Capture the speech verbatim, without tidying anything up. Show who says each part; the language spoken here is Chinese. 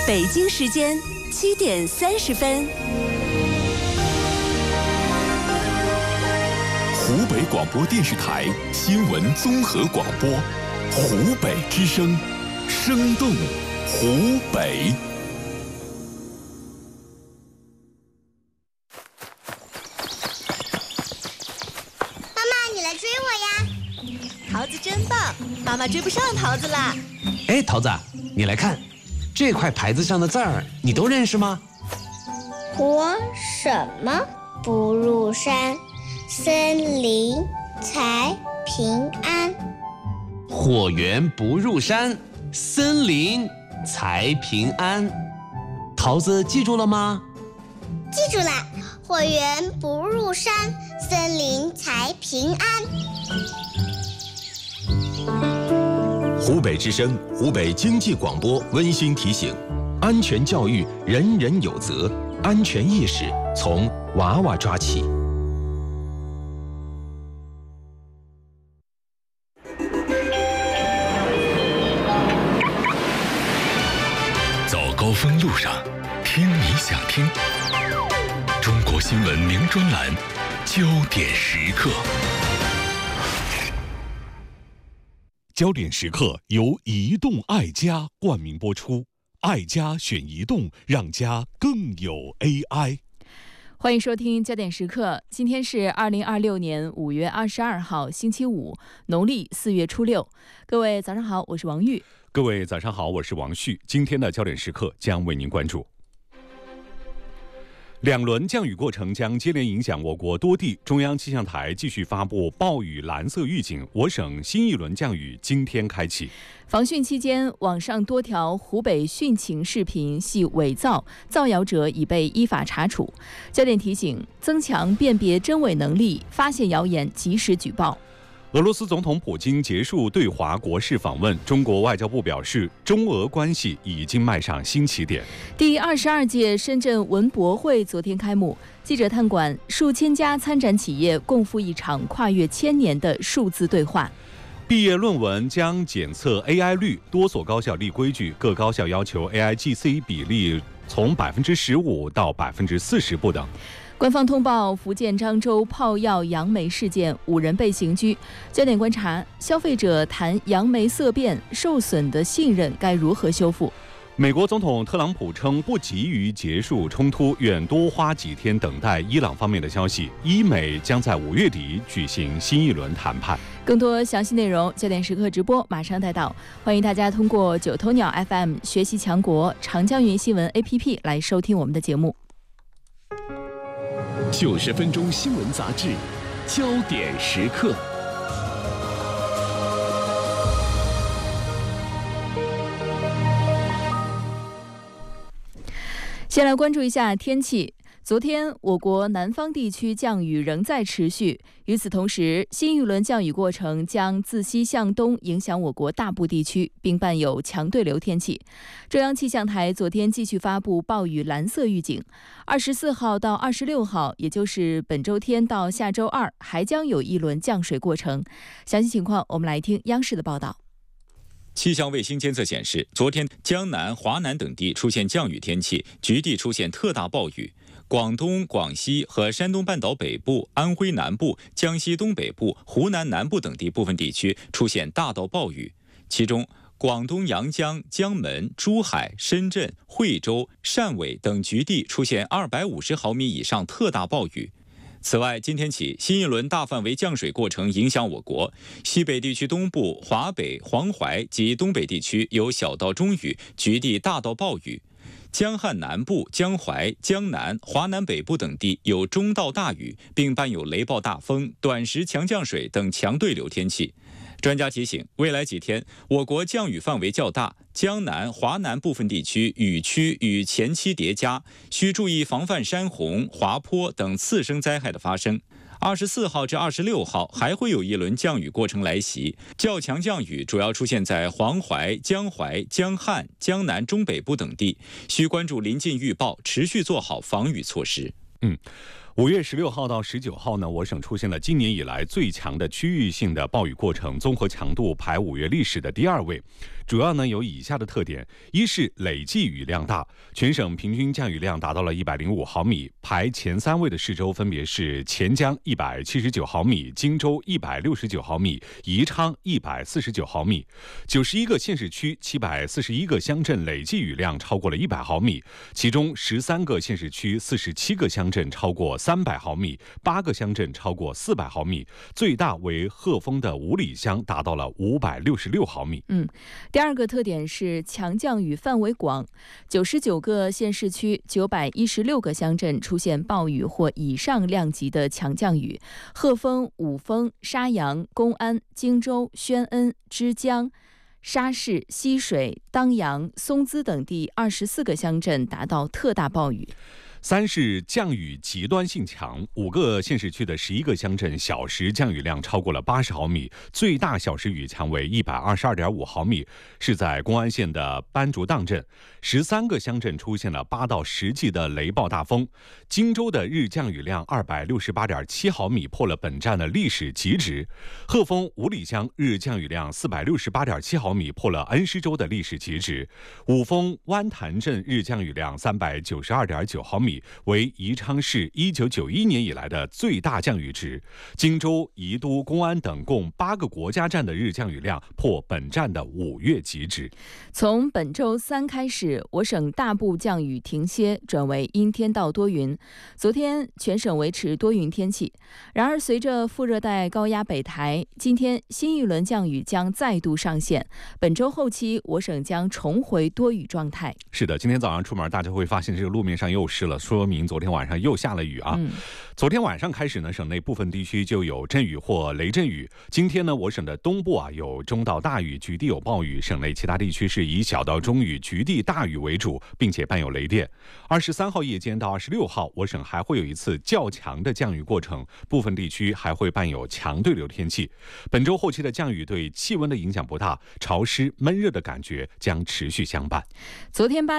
Speaker 1: 北京时间七点三十分。
Speaker 2: 湖北广播电视台新闻综合广播，湖北之声，生动湖北。
Speaker 3: 妈妈，你来追我呀！
Speaker 4: 桃子真棒，妈妈追不上桃子啦。
Speaker 5: 哎，桃子，你来看，这块牌子上的字儿，你都认识吗？
Speaker 3: 我什么不入山，森林才平安。
Speaker 5: 火源不入山，森林才平安。桃子记住了吗？
Speaker 3: 记住了，火源不入山，森林才平安。
Speaker 6: 湖北之声、湖北经济广播温馨提醒：安全教育人人有责，安全意识从娃娃抓起。
Speaker 2: 走高峰路上，听你想听。中国新闻名专栏，焦点时刻。焦点时刻由移动爱家冠名播出，爱家选移动，让家更有 A I。
Speaker 7: 欢迎收听焦点时刻，今天是二零二六年五月二十二号，星期五，农历四月初六。各位早上好，我是王玉。
Speaker 2: 各位早上好，我是王旭。今天的焦点时刻将为您关注。两轮降雨过程将接连影响我国多地，中央气象台继续发布暴雨蓝色预警，我省新一轮降雨今天开启。
Speaker 7: 防汛期间，网上多条湖北汛情视频系伪造，造谣者已被依法查处。焦点提醒：增强辨别真伪能力，发现谣言及时举报。
Speaker 2: 俄罗斯总统普京结束对华国事访问，中国外交部表示，中俄关系已经迈上新起点。
Speaker 7: 第二十二届深圳文博会昨天开幕，记者探馆数千家参展企业共赴一场跨越千年的数字对话。
Speaker 2: 毕业论文将检测 A I 率，多所高校立规矩，各高校要求 A I G C 比例从百分之十五到百分之四十不等。
Speaker 7: 官方通报福建漳州泡药杨梅事件，五人被刑拘。焦点观察：消费者谈杨梅色变，受损的信任该如何修复？
Speaker 2: 美国总统特朗普称不急于结束冲突，愿多花几天等待伊朗方面的消息。伊美将在五月底举行新一轮谈判。
Speaker 7: 更多详细内容，焦点时刻直播马上带到，欢迎大家通过九头鸟 F M、学习强国、长江云新闻 A P P 来收听我们的节目。
Speaker 6: 九十分钟新闻杂志，焦点时刻。
Speaker 7: 先来关注一下天气。昨天，我国南方地区降雨仍在持续。与此同时，新一轮降雨过程将自西向东影响我国大部地区，并伴有强对流天气。中央气象台昨天继续发布暴雨蓝色预警，二十四号到二十六号，也就是本周天到下周二，还将有一轮降水过程。详细情况，我们来听央视的报道。
Speaker 8: 气象卫星监测显示，昨天江南、华南等地出现降雨天气，局地出现特大暴雨。广东、广西和山东半岛北部、安徽南部、江西东北部、湖南南部等地部分地区出现大到暴雨，其中广东阳江、江门、珠海、深圳、惠州、汕尾等局地出现二百五十毫米以上特大暴雨。此外，今天起，新一轮大范围降水过程影响我国西北地区东部、华北、黄淮及东北地区有小到中雨，局地大到暴雨。江汉南部、江淮、江南、华南北部等地有中到大雨，并伴有雷暴大风、短时强降水等强对流天气。专家提醒，未来几天我国降雨范围较大，江南、华南部分地区雨区与前期叠加，需注意防范山洪、滑坡等次生灾害的发生。二十四号至二十六号还会有一轮降雨过程来袭，较强降雨主要出现在黄淮、江淮、江汉、江南中北部等地，需关注临近预报，持续做好防雨措施。
Speaker 2: 嗯。五月十六号到十九号呢，我省出现了今年以来最强的区域性的暴雨过程，综合强度排五月历史的第二位。 主要呢有以下的特点：一是累计雨量大，全省平均降雨量达到了一百零五毫米，排前三位的市州分别是钱江一百七十九毫米、荆州一百六十九毫米、宜昌一百四十九毫米。九十一个县市区、七百四十一个乡镇累计雨量超过了一百毫米，其中十三个县市区、四十七个乡镇超过三百毫米，八个乡镇超过四百毫米，最大为鹤峰的五里乡达到了五百六十六毫米。
Speaker 7: 嗯，第二个特点是强降雨范围广，九十九个县市区、九百一十六个乡镇出现暴雨或以上量级的强降雨。鹤峰、五峰、沙阳、公安、荆州、宣恩、枝江、沙市、溪水、当阳、松滋等地二十四个乡镇达到特大暴雨。
Speaker 2: 三是降雨极端性强，五个县市区的十一个乡镇小时降雨量超过了八十毫米，最大小时雨强为一百二十二点五毫米，是在公安县的班竹荡镇。十三个乡镇出现了八到十级的雷暴大风。荆州的日降雨量二百六十八点七毫米，破了本站的历史极值。鹤峰五里乡日降雨量四百六十八点七毫米，破了恩施州的历史极值。五峰湾潭镇日降雨量三百九十二点九毫米，为宜昌市一九九一年以来的最大降雨值。荆州、宜都、公安等共八个国家站的日降雨量破本站的五月极值。
Speaker 7: 从本周三开始，我省大部降雨停歇，转为阴天到多云。昨天全省维持多云天气，然而随着副热带高压北抬，今天新一轮降雨将再度上线。本周后期，我省将重回多雨状态。
Speaker 2: 是的，今天早上出门，大家会发现这个路面上又湿了，说明昨天晚上又下了雨啊。嗯、昨天晚上开始呢，省内部分地区就有阵雨或雷阵雨。今天呢，我省的东部啊有中到大雨，局地有暴雨；省内其他地区是以小到中雨、局地大雨为主，并且伴有雷电。二十三号夜间到二十六号，我省还会有一次较强的降雨过程，部分地区还会伴有强对流天气。本周后期的降雨对气温的影响不大，潮湿闷热的感觉将持续相伴。
Speaker 7: 昨天八